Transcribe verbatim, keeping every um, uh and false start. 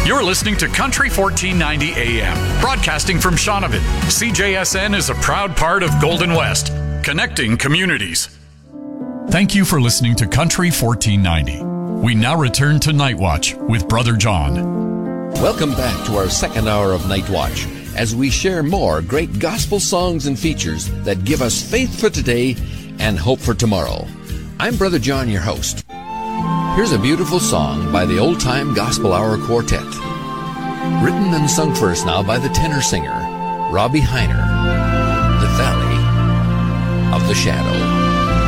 You're listening to Country fourteen ninety A M, broadcasting from Shaunavon. C J S N is a proud part of Golden West, connecting communities. Thank you for listening to Country fourteen ninety. We now return to Night Watch with Brother John. Welcome back to our second hour of Night Watch, as we share more great gospel songs and features that give us faith for today and hope for tomorrow. I'm Brother John, your host. Here's a beautiful song by the Old Time Gospel Hour Quartet, written and sung first now by the tenor singer, Robbie Heiner, The Valley of the Shadow.